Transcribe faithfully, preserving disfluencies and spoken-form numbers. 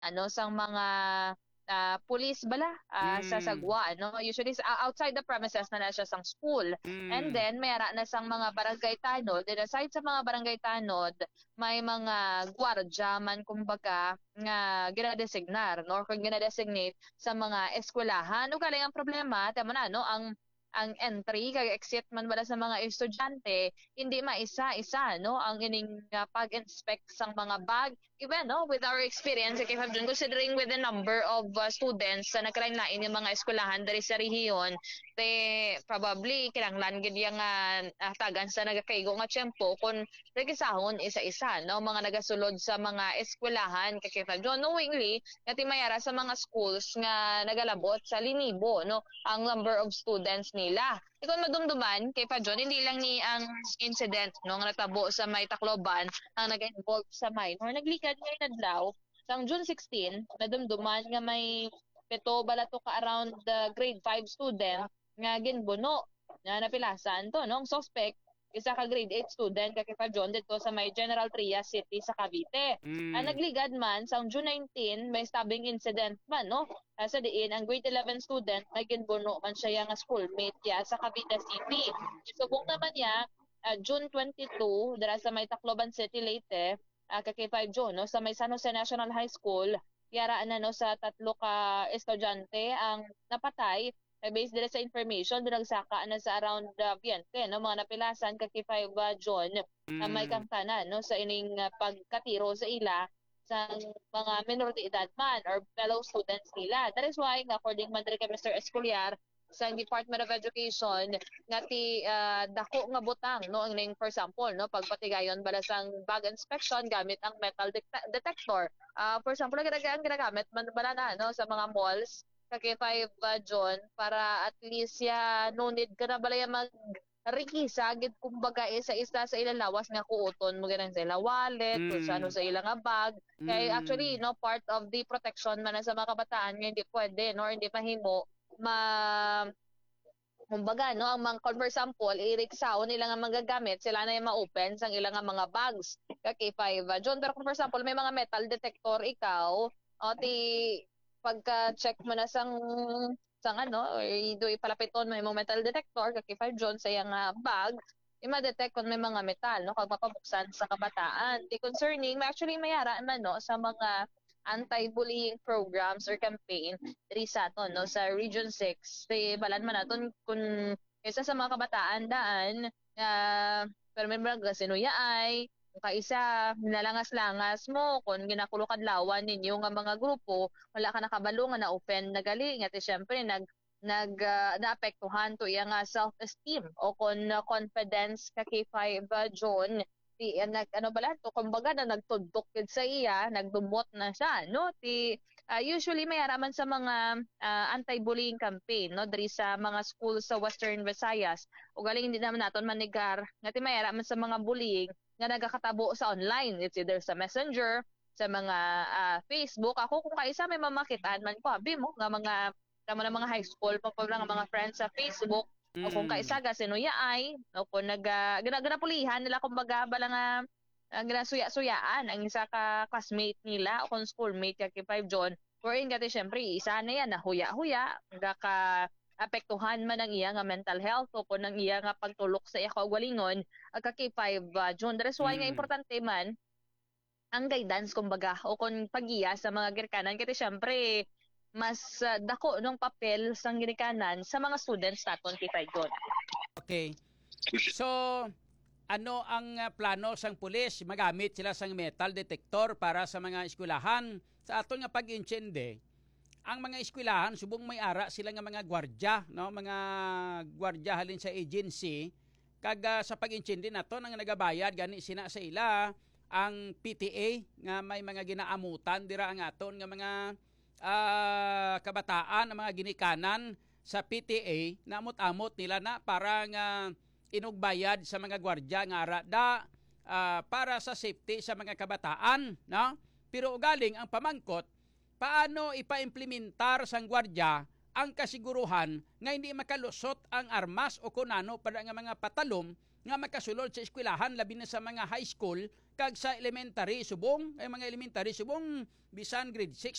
ano sang mga uh, police bala uh, sa Mm. sagwa no, usually sa, outside the premises na na siya sang school. And Mm. then may ara na sang mga barangay tanod, then aside sa mga barangay tanod may mga gwardiya man kumbaga nga gina-designar no, or kung gina-designate sa mga eskwelahan. Ug galing ang problema tama na no, ang ang entry kag exit man bala sa mga estudyante hindi maisa-isa no ang ining uh, pag-inspect sang mga bag. Even no, with our experience kay Fabjun, considering with the number of uh, students sa uh, nagkalain-lain yung mga eskwelahan diri sa rehiyon, te probably kinahanglan gid yang uh, tagan sa nagakaigo nga tiyempo kung regisahon isa-isa no mga nagasulod sa mga eskwelahan kay Fabjun, knowingly nga mayara sa mga schools nga nagalabot sa linibo no ang number of students nila. Ikaw madumduman kay pa John, hindi lang ni ang incident no nga natabo sa may Tacloban ang nag-involve sa minor. Naglikad ngay adlaw sang June sixteen, madumduman nga may pito balato ka around the grade five student nga ginbuno na napilasan to no ang suspect isa ka grade eight student kay pa John dito sa may General Trias City sa Cavite. Ang Mm. nagligad man sa June nineteen may stabbing incident man no. Uh, sa diin ang grade eleven student may ginbuno man siya nga schoolmate ya sa Cavite City. Subong naman niya uh, June twenty-two dira sa may Tacloban City Leyte uh, kay five June no sa may San Jose National High School yara na no sa tatlo ka estudyante ang napatay. Uh, based dira sa information dinagsaka na sa around uh, twenty no mga napilasan kay five uh, June uh, may Mm. kangtanan no sa ining uh, pagkatiro sa ila sa mga minor de edad man or fellow students nila. That is why, according man kay Mister Escoliar, sa Department of Education, nga ti uh, dako nga butang, no, ang for example, no, pagpatigayon bala sang bag inspection gamit ang metal de- detector. Uh, for example, ginagamit ginagamit man bala na no, sa mga malls, kay five uh, John, para at least ya no need ka na bala ya mag rikisa gid kumbaga isa-isa sa ilang lawas nga kuoton mo ganang sa ilang wallet kung sa ano Mm. sa ilang nga bag kay actually Mm. no part of the protection man na sa mga kabataan nga hindi pwede no hindi mahimo ma kumbaga no ang mga for example iriksaon nila nga magagamit sila na yung ma-open sang ilang nga mga bags kay five uh, John pero kung for example may mga metal detector ikaw o ti pagka-check mo na sang sang ano or do ipalapiton mo yung metal detector kay five John sa iyang uh, bag i-detect kung may mga metal no kag mapabuksan sa kabataan di concerning may actually mayara man no sa mga anti-bullying programs or campaign diri sa aton no sa Region six kay balan man naton kun isa sa mga kabataan daan uh, pero may mga sinuya ay kung kaisa nalangas-langas mo kung ginakulo kadlawan ninyo nga mga grupo wala ka nakabalo nga na-open na gali nga ti syempre nag nag uh, naapektuhan to iya nga self-esteem o kon uh, confidence ka kay five uh, John ti uh, nag ano bala to kumbaga na nagtudtok gid sa iya nagdumot na siya no ti uh, usually may araman sa mga uh, anti-bullying campaign no diri sa mga schools sa Western Visayas o galing hindi naman naton manigar nga ti may araman sa mga bullying nga nagakatabo sa online it's either sa Messenger sa mga uh, Facebook ako kung kaisa may mamakitaan man ko abi mo nga mga tama na mga high school pa pa lang mga friends sa Facebook o kung Mm. kaisa ga sinuya ay o kung nag uh, gina-ginapulihan nila kumbaga bala nga uh, ginasuya-suyaan ang isa ka classmate nila o kung schoolmate ka kay five John wherein gati syempre isa na yan na huya-huya nga ka apektuhan man ang iya nga mental health o kung ang iya nga pagtulok sa iya kaugalingon ang kay five uh, John that's why nga Mm. importante man ang guidance kumbaga o kung pagiya sa mga girkanan kasi syempre mas uh, dako nung papel sang ginikanan sa mga students naton kay John. Okay. So, ano ang uh, plano sang pulis? Magamit sila sang metal detector para sa mga eskwelahan. Sa aton nga pag-insyende, ang mga eskwelahan subong may ara sila nga mga gwardiya, no? Mga gwardiya halin sa agency kag uh, sa pag-insyende nato nang nagabayad gani sina sa ila ang P T A nga may mga ginaamutan dira ang aton nga mga uh, kabataan, ang mga ginikanan sa P T A namot-amot nila na para nga inugbayad sa mga gwardiya nga ara da uh, para sa safety sa mga kabataan, no? Pero galing ang pamangkot paano ipa-implementar sang gwardiya ang kasiguruhan nga hindi makalusot ang armas o kunano para nga mga patalom nga makasulod sa eskwelahan labi na sa mga high school kag sa elementary subong ay mga elementary subong bisan grade six